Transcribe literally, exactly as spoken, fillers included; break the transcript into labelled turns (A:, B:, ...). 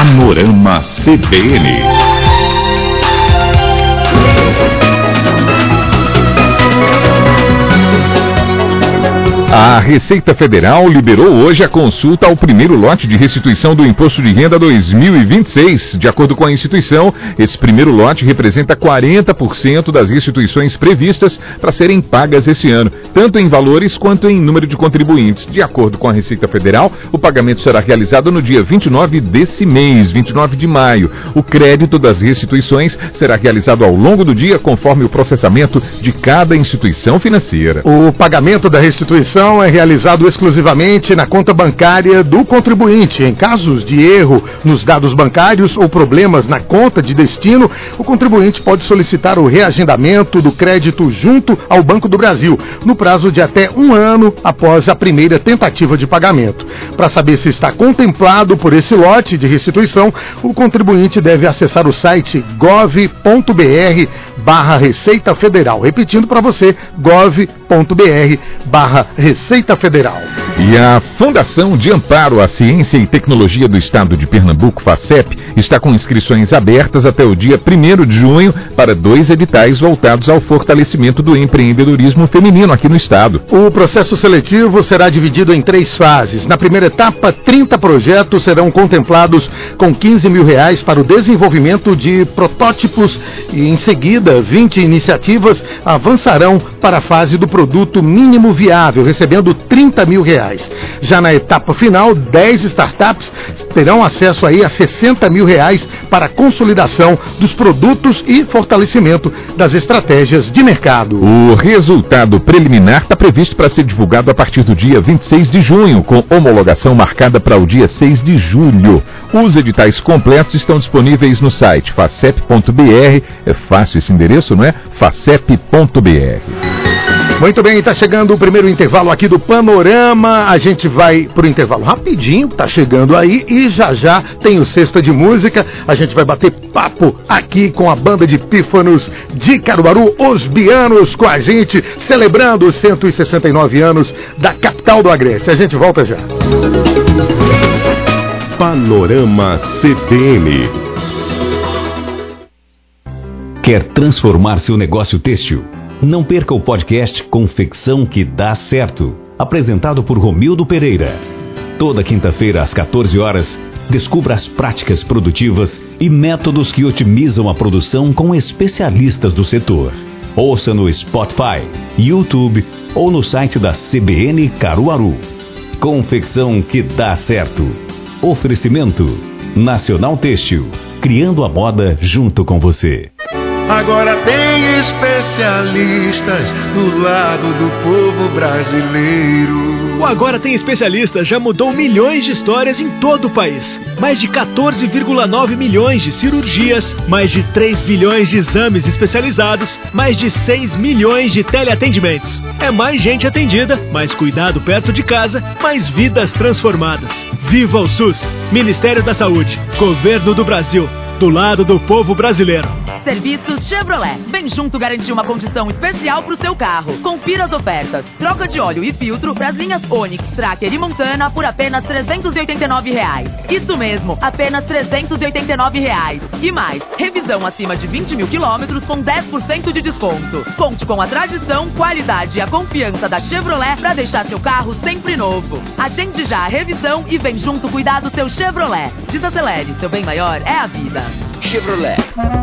A: Panorama C B N. A Receita Federal liberou hoje a consulta ao primeiro lote de restituição do Imposto de Renda dois mil e vinte e seis. De acordo com a instituição, esse primeiro lote representa quarenta por cento das restituições previstas para serem pagas esse ano, tanto em valores quanto em número de contribuintes. De acordo com a Receita Federal, o pagamento será realizado no dia vinte e nove desse mês, vinte e nove de maio. O crédito das restituições será realizado ao longo do dia, conforme o processamento de cada instituição financeira.
B: O pagamento da restituição é realizado exclusivamente na conta bancária do contribuinte. Em casos de erro nos dados bancários ou problemas na conta de destino, o contribuinte pode solicitar o reagendamento do crédito junto ao Banco do Brasil, no prazo de até um ano após a primeira tentativa de pagamento. Para saber se está contemplado por esse lote de restituição, o contribuinte deve acessar o site gov ponto br barra Receita Federal. Repetindo para você, gov ponto br barra Receita Federal.
A: E a Fundação de Amparo à Ciência e Tecnologia do Estado de Pernambuco, FACEP, está com inscrições abertas até o dia primeiro de junho para dois editais voltados ao fortalecimento do empreendedorismo feminino aqui no estado.
B: O processo seletivo será dividido em três fases. Na primeira etapa, trinta projetos serão contemplados com quinze mil reais para o desenvolvimento de protótipos e, em seguida, vinte iniciativas avançarão para a fase do produto mínimo viável, recebendo trinta mil reais. Já na etapa final, dez startups terão acesso aí a sessenta mil reais para a consolidação dos produtos e fortalecimento das estratégias de mercado.
A: O resultado preliminar está previsto para ser divulgado a partir do dia vinte e seis de junho, com homologação marcada para o dia seis de julho. Os editais completos estão disponíveis no site facep ponto br. É fácil esse endereço, não é? facep ponto br.
B: Muito bem, está chegando o primeiro intervalo aqui do Panorama. A gente vai pro intervalo rapidinho, tá chegando aí, e já já tem o Sexta de Música. A gente vai bater papo aqui com a banda de pífanos de Caruaru, os Bianos, com a gente, celebrando os cento e sessenta e nove anos da capital do Agreste. A gente volta já.
C: Panorama C B N.
D: Quer transformar seu negócio têxtil? Não perca o podcast Confecção que Dá Certo, apresentado por Romildo Pereira. Toda quinta-feira às quatorze horas, descubra as práticas produtivas e métodos que otimizam a produção com especialistas do setor. Ouça no Spotify, YouTube ou no site da C B N Caruaru. Confecção que Dá Certo. Oferecimento Nacional Têxtil, criando a moda junto com você.
E: Agora tem especialistas do lado do povo brasileiro.
F: O Agora Tem Especialistas já mudou milhões de histórias em todo o país. Mais de quatorze vírgula nove milhões de cirurgias, mais de três bilhões de exames especializados, mais de seis milhões de teleatendimentos. É mais gente atendida, mais cuidado perto de casa, mais vidas transformadas. Viva o SUS! Ministério da Saúde, Governo do Brasil. Do lado do povo brasileiro.
G: Serviços Chevrolet. Vem junto garantir uma condição especial para o seu carro. Confira as ofertas. Troca de óleo e filtro para as linhas Onix, Tracker e Montana por apenas trezentos e oitenta e nove reais. Isso mesmo, apenas trezentos e oitenta e nove reais. E mais, revisão acima de vinte mil quilômetros com dez por cento de desconto. Conte com a tradição, qualidade e a confiança da Chevrolet para deixar seu carro sempre novo. Agende já a revisão e vem junto cuidar do seu Chevrolet. Desacelere, seu bem maior é a vida.
H: Chevrolet.